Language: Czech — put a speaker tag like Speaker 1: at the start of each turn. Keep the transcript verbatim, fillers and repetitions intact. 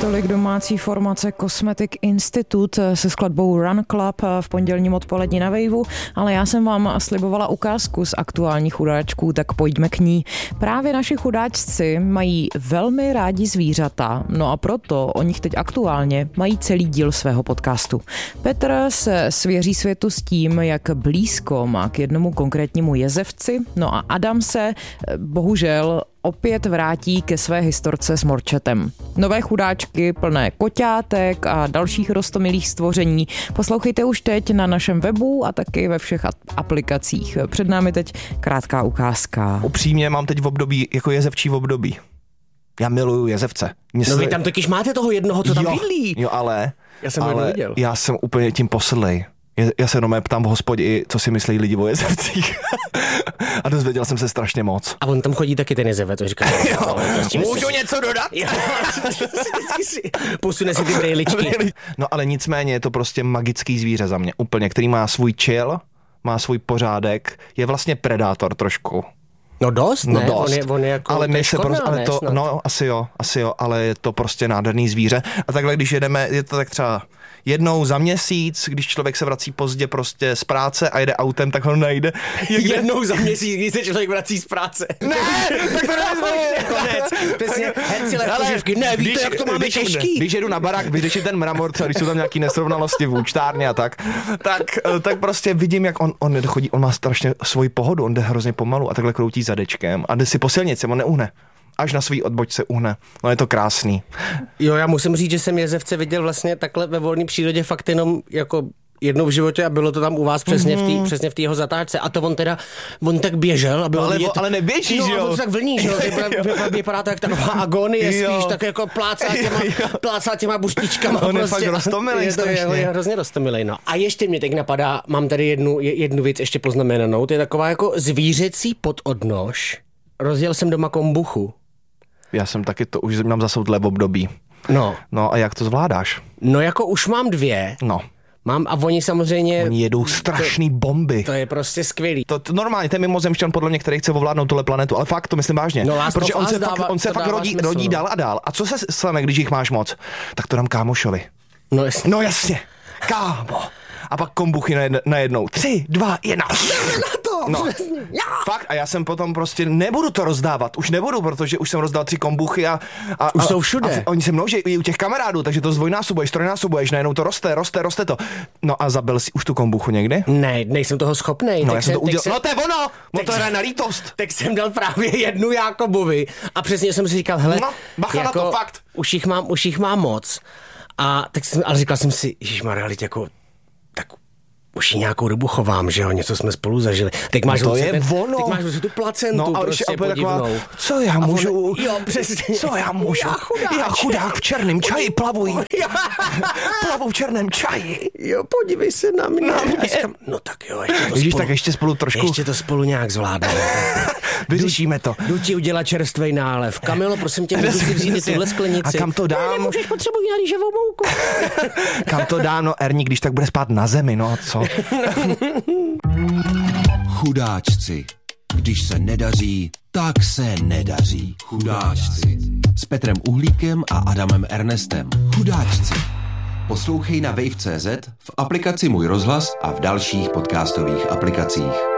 Speaker 1: Tolik domácí formace Cosmetic Institute se skladbou Run Club v pondělním odpolední na Waveu, ale já jsem vám slibovala ukázku z aktuálních chudáčků, tak pojďme k ní. Právě naši chudáčci mají velmi rádi zvířata, no a proto o nich teď aktuálně mají celý díl svého podcastu. Petr se svěří světu s tím, jak blízko má k jednomu konkrétnímu jezevci, no a Adam se bohužel opět vrátí ke své historce s morčetem. Nové chudáčky plné koťátek a dalších roztomilých stvoření poslouchejte už teď na našem webu a taky ve všech aplikacích. Před námi teď krátká ukázka.
Speaker 2: Upřímně mám teď v období, jako jezevčí v období. Já miluju jezevce.
Speaker 3: Mě no vy tam totiž máte toho jednoho, co tam
Speaker 2: jo,
Speaker 3: bydlí.
Speaker 2: Jo, ale...
Speaker 3: Já jsem
Speaker 2: ale
Speaker 3: ho neviděl.
Speaker 2: Já jsem úplně tím posedlej. Já se jenom ptám v hospodě, co si myslí lidi o jezevcích. A dozvěděl jsem se strašně moc.
Speaker 3: A on tam chodí taky ten jezevec, to říká.
Speaker 2: Jo, můžu něco dodat?
Speaker 3: Posune si ty brejličky.
Speaker 2: No ale nicméně je to prostě magický zvíře za mě. Úplně, který má svůj chill, má svůj pořádek, je vlastně predátor trošku.
Speaker 3: No dost,
Speaker 2: no
Speaker 3: ne?
Speaker 2: Dost.
Speaker 3: On je, on je jako
Speaker 2: ale my se prostě, ale to,
Speaker 3: snad.
Speaker 2: no asi jo, asi jo, ale je to prostě nádherný zvíře. A takhle, když jedeme, je to tak třeba jednou za měsíc, když člověk se vrací pozdě prostě z práce a jede autem, tak ho najde.
Speaker 3: Někde... Jednou za měsíc, když se člověk vrací z práce.
Speaker 2: Ne, tak to nezvojí.
Speaker 3: Konec. Přesně, herci lehkoživky. Ne, víte, když, jak to máme
Speaker 2: když,
Speaker 3: těžký.
Speaker 2: Když jedu na barák vyřešit ten mramor, třeba když jsou tam nějaký nesrovnalosti v účtárně a tak, tak, tak prostě vidím, jak on, on nedochodí, on má strašně svoji pohodu, on jde hrozně pomalu a takhle kroutí zadečkem a jde si po silnici, on neuhne. Až na svý odbočce uhne. No je to krásný.
Speaker 3: Jo, já musím říct, že jsem jezevce viděl vlastně takhle ve volné přírodě fakt jenom jako jednou v životě a bylo to tam u vás přesně mm-hmm. v té přesně v té jeho zatáčce a to on teda on tak běžel a bylo
Speaker 2: no, ale,
Speaker 3: vidět,
Speaker 2: ale neběží,
Speaker 3: no,
Speaker 2: že jo?
Speaker 3: No, on tak vlní, že jo? Vypadá to jak taková agonie
Speaker 2: jo.
Speaker 3: spíš, tak jako plácá těma, plácá těma buštičkama.
Speaker 2: On
Speaker 3: prostě,
Speaker 2: je fakt roztomilej strašně.
Speaker 3: Je, je hrozně roztomilej, no. A ještě mě teď napadá, mám tady jednu, jednu věc ještě poznamenanou, to je taková jako zvířecí pododnož. Rozjel jsem doma kombuchu.
Speaker 2: Já jsem taky to, už mám za soudle v období.
Speaker 3: No.
Speaker 2: No a jak to zvládáš?
Speaker 3: No jako už mám dvě.
Speaker 2: No.
Speaker 3: Mám a oni samozřejmě...
Speaker 2: Oni jedou strašný
Speaker 3: to,
Speaker 2: bomby.
Speaker 3: To je prostě skvělý.
Speaker 2: To, to normálně, ten mimozemšťan podle mě, který chce ovládnout tuhle planetu, ale fakt to myslím vážně.
Speaker 3: No,
Speaker 2: protože on se
Speaker 3: dává,
Speaker 2: fakt, on se fakt rodí,
Speaker 3: smysl,
Speaker 2: rodí
Speaker 3: no.
Speaker 2: dál a dál. A co se stane, když jich máš moc? Tak to dám kámošovi.
Speaker 3: No jasně.
Speaker 2: No jasně. Kámo. A pak kombuchy najednou. Tři, dva, jedna.
Speaker 3: Na to,
Speaker 2: no. Fakt, a já jsem potom prostě nebudu to rozdávat, už nebudu, protože už jsem rozdal tři kombuchy a... a
Speaker 3: už
Speaker 2: a,
Speaker 3: jsou všude.
Speaker 2: A oni se množí i u těch kamarádů, takže to zdvojnásobuješ, trojnásobuješ, najednou to roste, roste, roste to. No a zabil jsi už tu kombuchu někdy?
Speaker 3: Ne, nejsem toho schopnej.
Speaker 2: No já jsem to udělal,
Speaker 3: jsem,
Speaker 2: no to je ono, no to je na lítost.
Speaker 3: Tak jsem dal právě jednu Jákobovi a přesně jsem si říkal, hele,
Speaker 2: no, bacha
Speaker 3: jako,
Speaker 2: na to, fakt.
Speaker 3: Už jich mám, už jich mám moc. A tak jsem, ale říkal jsem si, ježišmarja, jako, tak už ji nějakou dobu chovám, že jo, něco jsme spolu zažili. Teď máš
Speaker 2: no to je
Speaker 3: ten,
Speaker 2: ono.
Speaker 3: Teď máš tu placentu,
Speaker 2: no, ale
Speaker 3: prostě
Speaker 2: taková,
Speaker 3: podivnou.
Speaker 2: co já můžu,
Speaker 3: on, jo, přesně.
Speaker 2: Co já můžu,
Speaker 3: já chudák,
Speaker 2: já chudák v černém čaji plavuj. Plavu v černém čaji.
Speaker 3: Jo, podívej se na mě. Na mě. Říkám, no tak jo, ještě to
Speaker 2: Víš,
Speaker 3: spolu.
Speaker 2: tak ještě spolu trošku.
Speaker 3: Ještě to spolu nějak zvládneme.
Speaker 2: Vyřešíme to.
Speaker 3: Jdu ti udělat čerstvej nálev. Kamilo, prosím tě, můžu si vzít tuhle sklenici.
Speaker 2: A kam to dám?
Speaker 3: Ne, nemůžeš, potřebuji na rýžovou mouku.
Speaker 2: Kam to dám? No Erní, když tak bude spát na zemi, no co?
Speaker 4: Chudáčci. Když se nedaří, tak se nedaří. Chudáčci. S Petrem Uhlíkem a Adamem Ernestem. Chudáčci. Poslouchej na wave tečka cé zet, v aplikaci Můj rozhlas a v dalších podcastových aplikacích.